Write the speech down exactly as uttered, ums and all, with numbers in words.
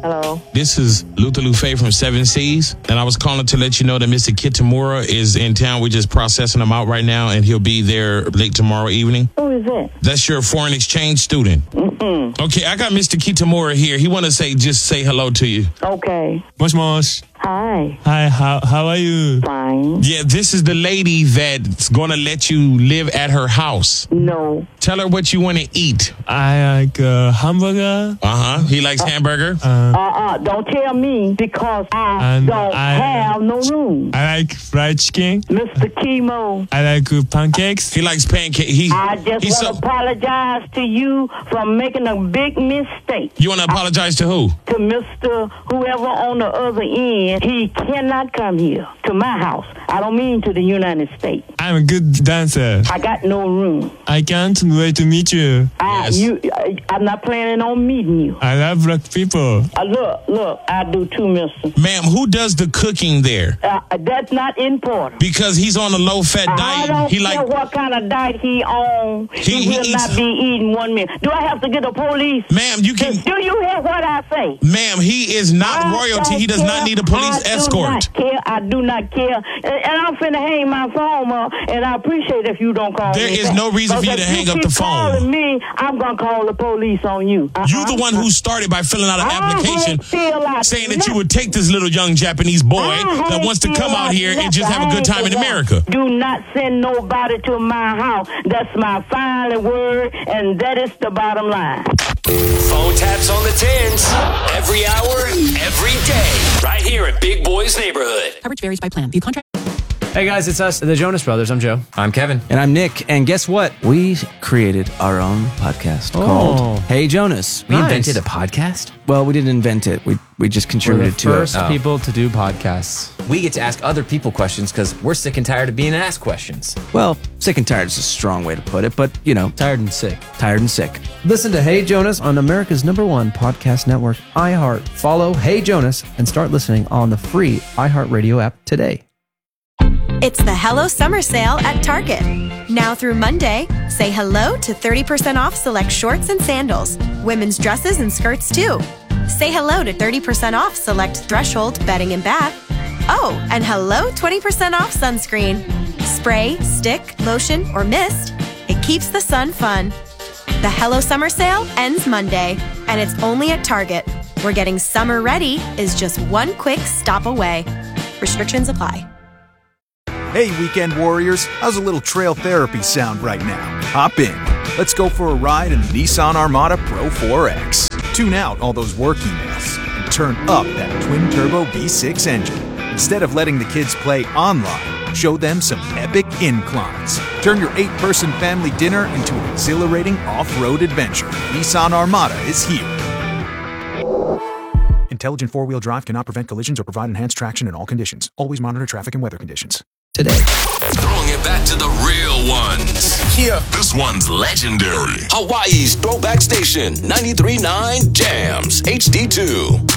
Hello. This is Luther Lufe from Seven Seas, and I was calling to let you know that Mister Kitamura is in town. We're just processing him out right now, and he'll be there late tomorrow evening. Who is that? That's your foreign exchange student. Mm-hmm. Okay, I got Mister Kitamura here. He want to say, just say hello to you. Okay. Mosh mosh. Hi. Hi, how how are you? Fine. Yeah, this is the lady that's going to let you live at her house. No. Tell her what you want to eat. I like uh, hamburger. Uh-huh. He likes uh, hamburger? Uh, uh-uh. Don't tell me because I and don't I, have no room. I like fried chicken. Mister Chemo. I like uh, pancakes. He likes pancakes. He, I just want to so- apologize to you for making a big mistake. You want to apologize to who? To Mister whoever on the other end. He cannot come here to my house. I don't mean to the United States. I'm a good dancer. I got no room. I can't wait to meet you. I, Yes. you, I, I'm not planning on meeting you. I love black people. Uh, look, look, I do too, mister. Ma'am, who does the cooking there? Uh, that's not important. Because he's on a low-fat I diet. don't He care like what kind of diet he on. He, He- he will eats- not be eating one meal. Do I have to get the police? Ma'am, you can Do you hear what I say? Ma'am, he is not I royalty. don't He does care. not need a police I escort. do not care. I do not care. And, and I'm finna hang my phone up, and I appreciate if you don't call There me is back. no reason for you Because to if hang up keep the phone. calling me, I'm gonna call the police on you. Uh-huh. You're the one who started by filling out an I application ain't fill out saying that you nothing. would take this little young Japanese boy I that ain't wants to fill come out here and just nothing. have a good I time in ain't America. Do not send nobody to my house. That's my final word, and that is the bottom line. Phone taps on the tens. Every hour, every day. Right here at Big Boy's Neighborhood. Coverage varies by plan. The contract. Hey guys, it's us, the Jonas Brothers. I'm Joe. I'm Kevin. And I'm Nick. And guess what? We created our own podcast Oh. called Hey Jonas. We Nice. invented a podcast? Well, we didn't invent it. We we just We're the contributed to first it. Oh. people to do podcasts. We get to ask other people questions because we're sick and tired of being asked questions. Well, sick and tired is a strong way to put it, but you know, Tired and sick. tired and sick. Listen to Hey Jonas on America's number one podcast network, iHeart. Follow Hey Jonas and start listening on the free iHeartRadio app today. It's the Hello Summer Sale at Target. Now through Monday, say hello to thirty percent off select shorts and sandals, women's dresses and skirts too. Say hello to thirty percent off select Threshold bedding and bath. Oh, and hello twenty percent off sunscreen. Spray, stick, lotion, or mist. It keeps the sun fun. The Hello Summer Sale ends Monday, and it's only at Target, where getting summer ready is just one quick stop away. Restrictions apply. Hey, weekend warriors, how's a little trail therapy sound right now? Hop in. Let's go for a ride in the Nissan Armada Pro four X. Tune out all those work emails and turn up that twin-turbo V six engine. Instead of letting the kids play online, show them some epic inclines. Turn your eight-person family dinner into an exhilarating off-road adventure. Nissan Armada is here. Intelligent four-wheel drive cannot prevent collisions or provide enhanced traction in all conditions. Always monitor traffic and weather conditions. Today. Throwing it back to the real ones. Yeah, this one's legendary. Hawaii's Throwback Station, ninety-three point nine Jams, H D two.